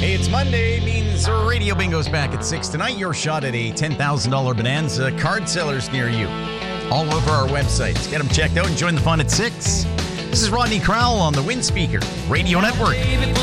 Hey, it's Monday, means Radio Bingo's back at 6 tonight. Your shot at a $10,000 Bonanza. Card sellers near you. All over our websites. Get them checked out and join the fun at 6. This is Rodney Crowell on the Wind Speaker Radio Network.